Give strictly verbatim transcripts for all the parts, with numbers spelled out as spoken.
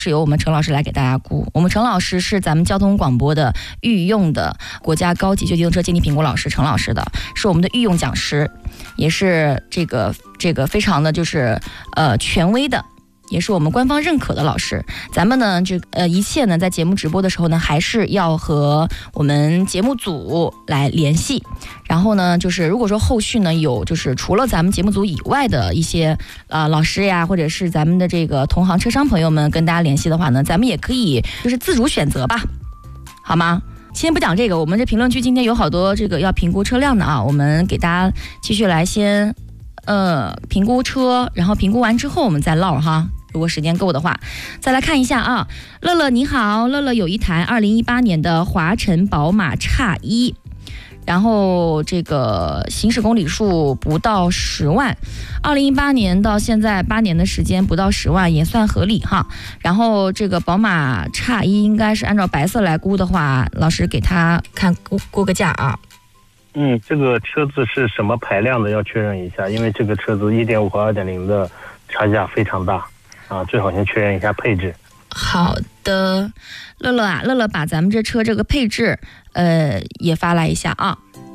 是由我们陈老师来给大家估。我们陈老师是咱们交通广播的御用的国家高级学机动车鉴定评估老师，陈老师的是我们的御用讲师，也是这个这个非常的就是呃权威的，也是我们官方认可的老师。咱们呢这呃一切呢在节目直播的时候呢，还是要和我们节目组来联系。然后呢就是如果说后续呢有就是除了咱们节目组以外的一些呃老师呀，或者是咱们的这个同行车商朋友们跟大家联系的话呢，咱们也可以就是自主选择吧，好吗？先不讲这个，我们这评论区今天有好多这个要评估车辆的啊，我们给大家继续来先呃评估车，然后评估完之后我们再唠哈。如果时间够的话，再来看一下啊。乐乐你好，乐乐有一台二零一八年的华晨宝马叉一，然后这个行驶公里数不到十万，二零一八年到现在八年的时间不到十万也算合理哈。然后这个宝马叉一应该是按照白色来估的话，老师给他看估估个价啊。 嗯，这个车子是什么排量的要确认一下，因为这个车子 一点五 和 二点零 的差价非常大啊，最好先确认一下配置。 好的，乐乐啊，乐乐把咱们这车这个配置呃也发来一下啊。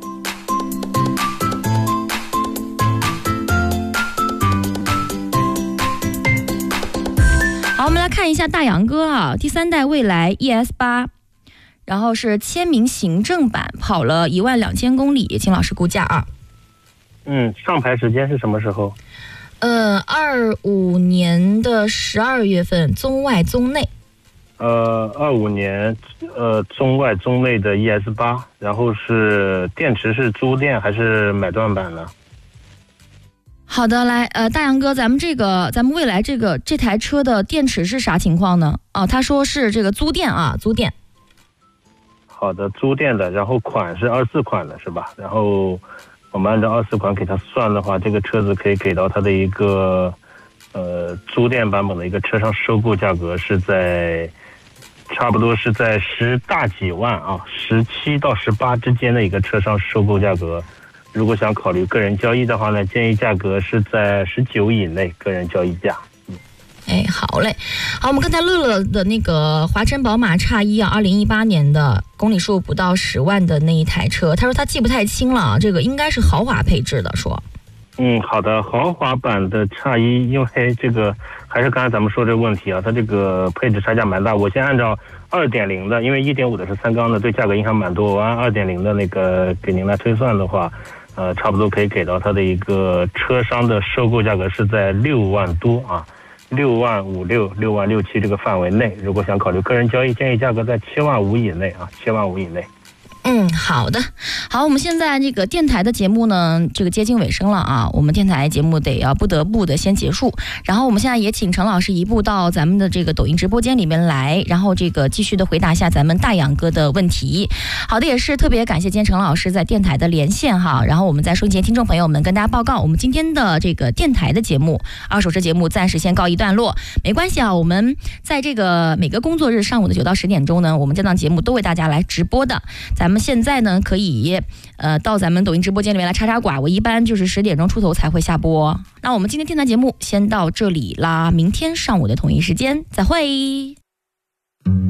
好，我们来看一下大杨哥啊，第三代蔚来 E S 八，然后是签名行政版，跑了一万两千公里，请老师估价啊。 嗯，上牌时间是什么时候？ 呃，二五年的十二月份，中外中内。 呃，二五年，呃，中外中内的 E S 八，然后是电池是租电还是买断版呢？ 好的，来，呃，大杨哥，咱们这个，咱们蔚来这个这台车的电池是啥情况呢？哦，他说是这个租电啊，租电。 好的，租电的，然后款是二四款的是吧？然后我们按照二四款给它算的话，这个车子可以给到它的一个呃租电版本的一个车上收购价格是在差不多是在十大几万啊，十七到十八之间的一个车上收购价格。如果想考虑个人交易的话呢，建议价格是在十九以内，个人交易价。 哎，好嘞，好，我们刚才乐乐的那个华晨宝马叉一啊，二零一八年的公里数不到十万的那一台车，他说他记不太清了，这个应该是豪华配置的，说。 嗯，好的，豪华版的叉一，因为这个还是刚才咱们说这个问题啊，它这个配置差价蛮大。我先按照二点零的，因为一点五的是三缸的，对价格影响蛮多。我按二点零的那个给您来推算的话，呃，差不多可以给到它的一个车商的收购价格是在六万多啊。六万五六、六万六七这个范围内，如果想考虑个人交易，建议价格在七万五以内啊，七万五以内。 嗯，好的，好，我们现在这个电台的节目呢，这个接近尾声了啊，我们电台节目得要不得不的先结束，然后我们现在也请陈老师移步到咱们的这个抖音直播间里面来，然后这个继续的回答一下咱们大杨哥的问题。好的，也是特别感谢今天陈老师在电台的连线哈，然后我们在收音机前听众朋友们跟大家报告，我们今天的这个电台的节目二手车节目暂时先告一段落，没关系啊，我们在这个每个工作日上午的九到十点钟呢，我们这档节目都为大家来直播的，咱们现在呢可以呃到咱们抖音直播间里面来插插寡，我一般就是十点钟出头才会下播。那我们今天电台节目先到这里啦，明天上午的同一时间再会。